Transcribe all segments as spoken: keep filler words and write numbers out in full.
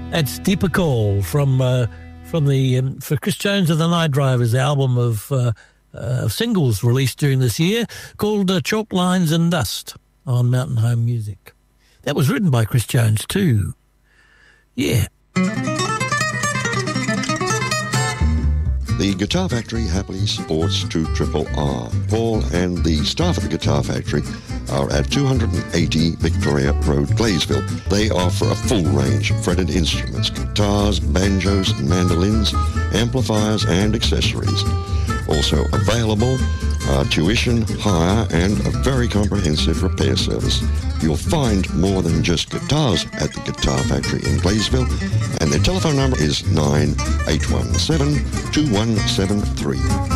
That's Deeper Call from uh, from the um, for Chris Jones and the Night Drivers album of uh, uh, singles released during this year called uh, Chalk Lines and Dust on Mountain Home Music. That was written by Chris Jones too. Yeah. The Guitar Factory happily supports two R R. Paul and the staff at the Guitar Factory are at two eighty Victoria Road, Glaysville. They offer a full range of fretted instruments, guitars, banjos, mandolins, amplifiers, and accessories. Also available are tuition, hire, and a very comprehensive repair service. You'll find more than just guitars at the Guitar Factory in Glaysville, and their telephone number is nine eight one seven, two one seven three.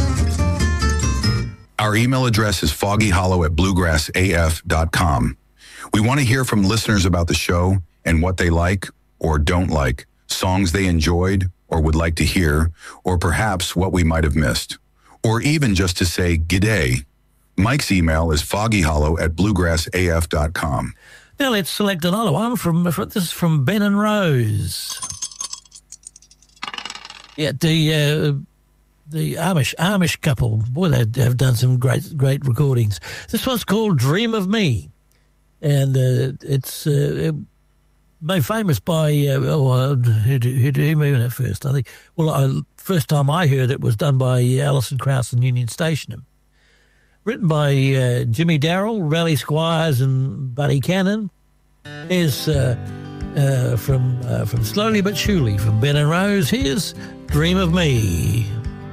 Our email address is foggyhollow at bluegrass a f dot com. We want to hear from listeners about the show and what they like or don't like, songs they enjoyed or would like to hear, or perhaps what we might have missed, or even just to say g'day. Mike's email is foggyhollow at bluegrass a f dot com. Now let's select another one from, from this is from Ben and Rose. Yeah, the uh, the Amish Amish couple. Boy, they have done some great great recordings. This one's called "Dream of Me," and uh, it's uh, made famous by uh, oh, uh, who do who do me at first? I think. Well, I, first time I heard it was done by Alison Krauss and Union Station. Written by uh, Jimmy Darrell, Raleigh Squires, and Buddy Cannon. Here's uh, uh, from uh, from Slowly But Surely from Ben and Rose. Here's "Dream of Me."